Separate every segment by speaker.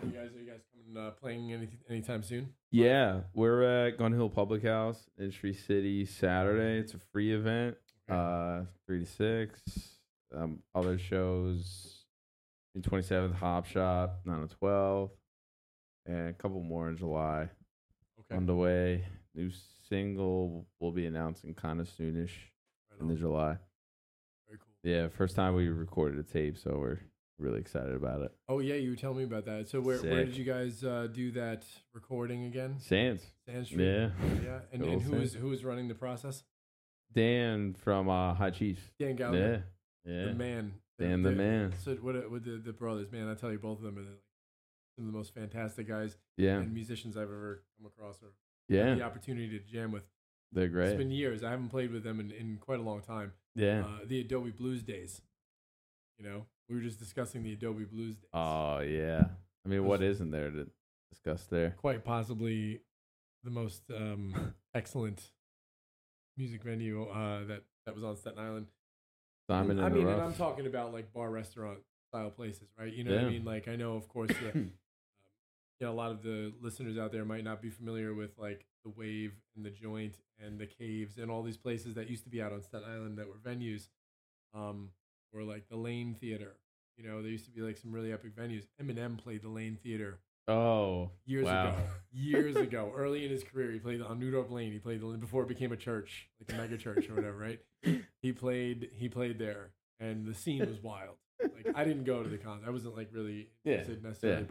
Speaker 1: Are you guys coming playing anytime soon?
Speaker 2: Yeah, we're at Gun Hill Public House in Tree City Saturday. It's a free event,
Speaker 1: Okay.
Speaker 2: 3 to 6. Other shows, in 27th, Hop Shop, 9 to 12, and a couple more in July.
Speaker 1: Okay.
Speaker 2: On the way. New single will be announcing kind of soonish
Speaker 1: Right
Speaker 2: in the
Speaker 1: on.
Speaker 2: July.
Speaker 1: Very cool.
Speaker 2: Yeah, first time we recorded a tape, so we're really excited about it.
Speaker 1: Oh yeah, you were telling me about that. So where
Speaker 2: Sick.
Speaker 1: did you guys do that recording again?
Speaker 2: Sands.
Speaker 1: Sand Street.
Speaker 2: Yeah.
Speaker 1: Yeah. And,
Speaker 2: Good
Speaker 1: and
Speaker 2: old
Speaker 1: who
Speaker 2: Sands.
Speaker 1: was running the process?
Speaker 2: Dan from High Chiefs.
Speaker 1: Dan Gallagher.
Speaker 2: Yeah. Yeah.
Speaker 1: The man.
Speaker 2: Dan the man.
Speaker 1: So what with the brothers, man, I tell you, both of them are some of the most fantastic guys
Speaker 2: Yeah.
Speaker 1: and musicians I've ever come across or
Speaker 2: Yeah.
Speaker 1: had the opportunity to jam with.
Speaker 2: They're great.
Speaker 1: It's been years. I haven't played with them in quite a long time.
Speaker 2: Yeah.
Speaker 1: The Adobe Blues days. You know, we were just discussing the Adobe Blues days.
Speaker 2: Oh, yeah. I mean, what isn't there to discuss there?
Speaker 1: Quite possibly the most excellent music venue that was on Staten Island.
Speaker 2: Simon and
Speaker 1: I
Speaker 2: the
Speaker 1: mean, and
Speaker 2: Rough.
Speaker 1: I'm talking about like bar restaurant style places, right? You know what I
Speaker 2: Yeah.
Speaker 1: mean? Like I know, of course, a lot of the listeners out there might not be familiar with like the Wave and the Joint and the Caves and all these places that used to be out on Staten Island that were venues, or like the Lane Theater. You know, there used to be like some really epic venues. Eminem played the Lane Theater
Speaker 2: Oh,
Speaker 1: years
Speaker 2: wow.
Speaker 1: ago. Years ago, early in his career, he played on New York Lane. He played before it became a church, like a mega church or whatever, right? He played there, and the scene was wild. Like I didn't go to the concert. I wasn't like really interested necessarily,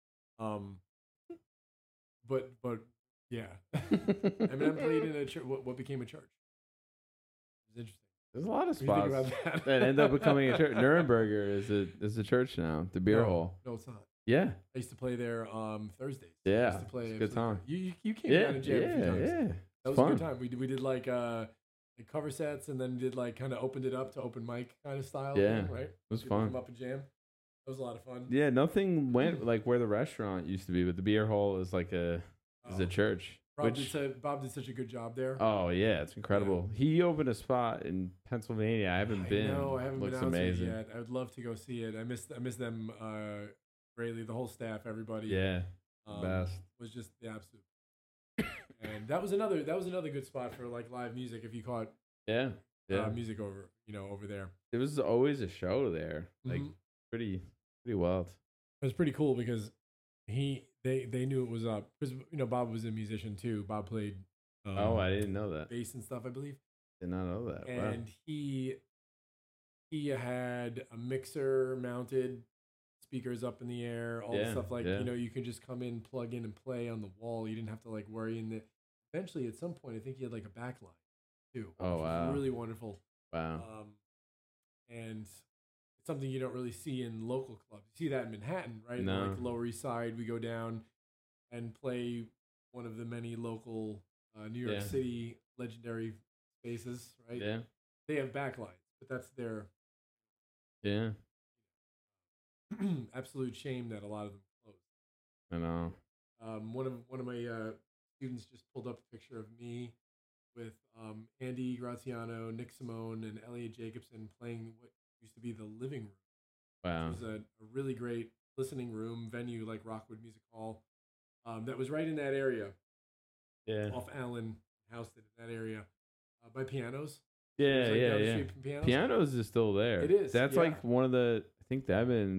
Speaker 1: but yeah. Eminem played in a church. What became a church? It was interesting.
Speaker 2: There's a lot of
Speaker 1: What do you think
Speaker 2: spots
Speaker 1: about that?
Speaker 2: that end up becoming a church. Nuremberger is a church now. The beer hall.
Speaker 1: No, it's not.
Speaker 2: Yeah.
Speaker 1: I used to play there Thursdays. I
Speaker 2: Yeah.
Speaker 1: used to play.
Speaker 2: It's a good time.
Speaker 1: You came
Speaker 2: Yeah.
Speaker 1: down and jammed a few
Speaker 2: Yeah.
Speaker 1: times.
Speaker 2: Yeah.
Speaker 1: That was
Speaker 2: Fun.
Speaker 1: a good time. We did like cover sets and then did like kind of opened it up to open mic kind of style.
Speaker 2: Yeah.
Speaker 1: Thing, right?
Speaker 2: It was
Speaker 1: People
Speaker 2: fun.
Speaker 1: Come up and jam. That was a lot of fun.
Speaker 2: Yeah. Nothing went like where the restaurant used to be, but the beer hall is like is
Speaker 1: Oh,
Speaker 2: a church.
Speaker 1: Bob did such a good job there.
Speaker 2: Oh yeah, it's incredible. He opened a spot in Pennsylvania. I haven't been.
Speaker 1: No, I haven't
Speaker 2: Looks
Speaker 1: been out
Speaker 2: amazing.
Speaker 1: to it yet. I would love to go see it. I miss them greatly. The whole staff, everybody.
Speaker 2: Yeah. Best.
Speaker 1: Was just the absolute. And that was another good spot for like live music if you caught
Speaker 2: Yeah. Yeah.
Speaker 1: music over there.
Speaker 2: There was always a show there. Like
Speaker 1: Mhm.
Speaker 2: pretty wild.
Speaker 1: It was pretty cool because they knew it was up because Bob was a musician too. Bob played
Speaker 2: I didn't know that.
Speaker 1: bass and stuff, I believe,
Speaker 2: Did not know that. Wow.
Speaker 1: and he had a mixer mounted, speakers up in the air, all the
Speaker 2: Yeah,
Speaker 1: stuff like
Speaker 2: yeah.
Speaker 1: you could just come in, plug in, and play on the wall. You didn't have to like worry. And eventually, at some point, I think he had like a backline too.
Speaker 2: Oh,
Speaker 1: which
Speaker 2: wow.
Speaker 1: was really wonderful.
Speaker 2: Wow.
Speaker 1: And it's something you don't really see in local clubs. You see that in Manhattan, right?
Speaker 2: No.
Speaker 1: Like the Lower East Side, we go down and play one of the many local New York
Speaker 2: Yeah.
Speaker 1: City legendary spaces, right?
Speaker 2: Yeah.
Speaker 1: They have backlines, but that's their
Speaker 2: Yeah.
Speaker 1: absolute shame that a lot of them close.
Speaker 2: I know.
Speaker 1: One of my students just pulled up a picture of me with Andy Graziano, Nick Simone, and Elliot Jacobson playing what used to be the living room.
Speaker 2: Wow.
Speaker 1: It was a really great listening room venue like Rockwood Music Hall that was right in that area
Speaker 2: Yeah.
Speaker 1: off Allen, Houston, in that area by Pianos.
Speaker 2: Yeah.
Speaker 1: It was, like,
Speaker 2: Yeah.
Speaker 1: down the
Speaker 2: Yeah.
Speaker 1: street from Pianos.
Speaker 2: Pianos is still there.
Speaker 1: It is,
Speaker 2: That's
Speaker 1: yeah.
Speaker 2: like one of the. I think Devin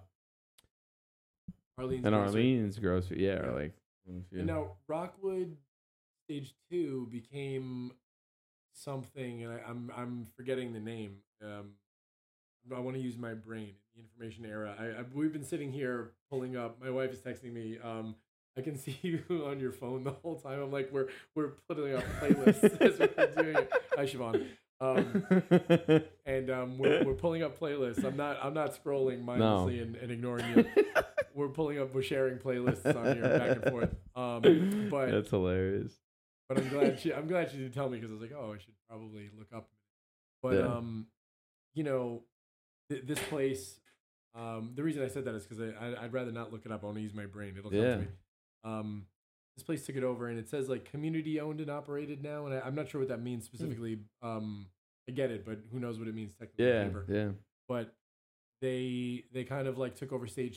Speaker 1: Arlene's
Speaker 2: and
Speaker 1: Grocery.
Speaker 2: Arlene's grocery. Yeah.
Speaker 1: Yeah.
Speaker 2: Or like.
Speaker 1: And now Rockwood Stage 2 became something, and I'm forgetting the name. I want to use my brain. The information era. We've been sitting here pulling up. My wife is texting me. I can see you on your phone the whole time. I'm like, we're putting up playlists as we're doing it. Hi, Siobhan. And we're pulling up playlists. I'm not scrolling mindlessly and ignoring you. We're sharing playlists on here back and forth. But
Speaker 2: That's hilarious.
Speaker 1: But I'm glad she didn't tell me because I was like, oh, I should probably look up. But
Speaker 2: Yeah.
Speaker 1: this place. The reason I said that is because I'd rather not look it up. I want to use my brain. It'll come
Speaker 2: Yeah.
Speaker 1: to me. This place took it over, and it says like community owned and operated now, and I'm not sure what that means specifically. I get it, but who knows what it means technically? on
Speaker 2: Yeah.
Speaker 1: paper.
Speaker 2: Yeah.
Speaker 1: But they kind of like took over stage